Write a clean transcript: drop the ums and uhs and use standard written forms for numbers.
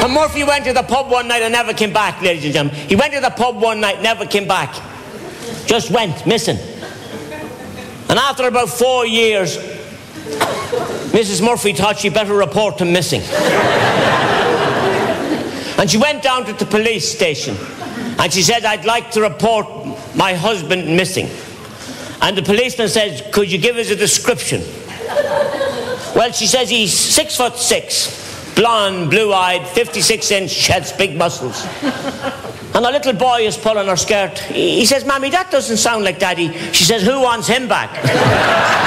And Murphy went to the pub one night and never came back, ladies and gentlemen. He went to the pub one night, never came back. Just went, missing. And after about 4 years, Mrs. Murphy thought she better report him missing. And she went down to the police station and she said, I'd like to report my husband missing. And the policeman says, could you give us a description? Well, she says he's 6'6", blonde, blue-eyed, 56-inch chest, big muscles. And a little boy is pulling her skirt. He says, Mammy, that doesn't sound like Daddy. She says, who wants him back?